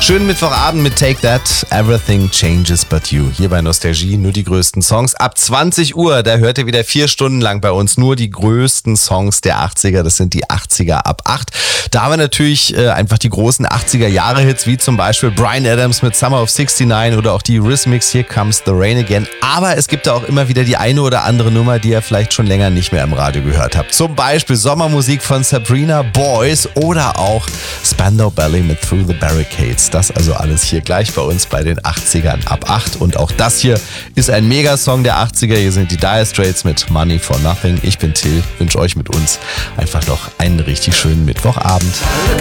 Schönen Mittwochabend mit Take That, Everything Changes But You. Hier bei Nostalgie nur die größten Songs. Ab 20 Uhr, da hört ihr wieder 4 Stunden lang bei uns nur die größten Songs der 80er. Das sind die 80er ab 8. Da haben wir natürlich einfach die großen 80er-Jahre-Hits, wie zum Beispiel Bryan Adams mit Summer of 69 oder auch die Eurythmics, Here Comes the Rain Again. Aber es gibt da auch immer wieder die eine oder andere Nummer, die ihr vielleicht schon länger nicht mehr im Radio gehört habt. Zum Beispiel Sommermusik von Sabrina, Boys oder auch Spandau Ballet mit Through the Barricades. Das also alles hier gleich bei uns bei den 80ern ab 8. Und auch das hier ist ein Megasong der 80er. Hier sind die Dire Straits mit Money for Nothing. Ich bin Till, wünsche euch mit uns einfach noch einen richtig schönen Mittwochabend.